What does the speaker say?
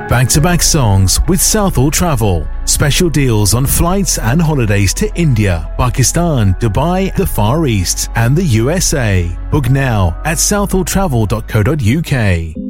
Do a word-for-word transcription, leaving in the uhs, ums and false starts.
Back-to-back songs with Southall Travel. Special deals on flights and holidays to India, Pakistan, Dubai, the Far East, and the U S A. Book now at southall travel dot co dot uk.